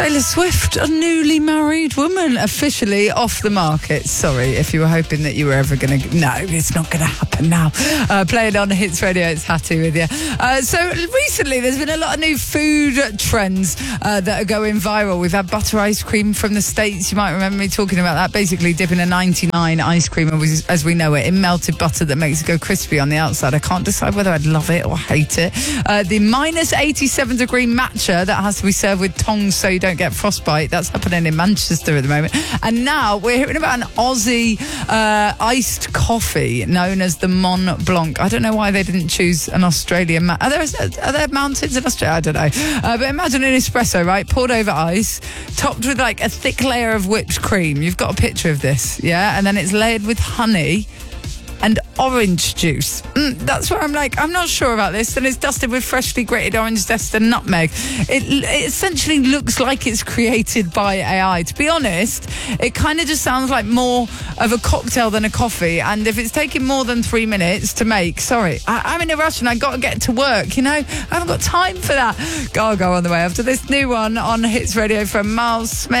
Taylor Swift, a newly married woman, officially off the market. Sorry if you were hoping that you were ever going to... No, it's not going to happen now. Playing on Hits Radio, it's Hattie with you. So recently, there's been a lot of new food trends that are going viral. We've had butter ice cream from the States. You might remember me talking about that. Basically, dipping a 99 ice cream, as we know it, in melted butter that makes it go crispy on the outside. I can't decide whether I'd love it or hate it. The minus 87 degree matcha that has to be served with tongs so you don't get frostbite. That's happening in Manchester at the moment. And now we're hearing about an Aussie iced coffee known as the Mont Blanc. I don't know why they didn't choose an Australian... Are there mountains in Australia? I don't know. But imagine an espresso, right? Poured over ice, topped with like a thick layer of whipped cream. You've got a picture of this, yeah? And then it's layered with honey and orange juice. That's where I'm like, I'm not sure about this. And it's dusted with freshly grated orange zest and nutmeg. It essentially looks like it's created by AI. To be honest, it kind of just sounds like more of a cocktail than a coffee. And if it's taking more than 3 minutes to make, sorry, I'm in a rush and I got to get to work, you know? I haven't got time for that. Go on the way after this new one on Hits Radio from Miles Smith.